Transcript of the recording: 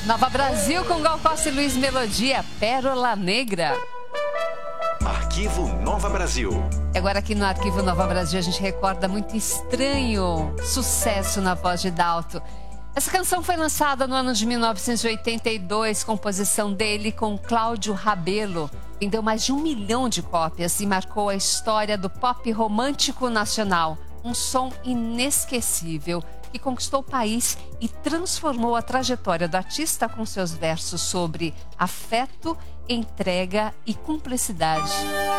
Nova Brasil com Gal Costa e Luiz Melodia, Pérola Negra. Arquivo Nova Brasil. Agora aqui no Arquivo Nova Brasil a gente recorda muito estranho sucesso na voz de Dalto. Essa canção foi lançada no ano de 1982, composição dele com Cláudio Rabelo. Vendeu mais de 1 milhão de cópias e marcou a história do pop romântico nacional. Um som inesquecível que conquistou o país e transformou a trajetória do artista com seus versos sobre afeto, entrega e cumplicidade.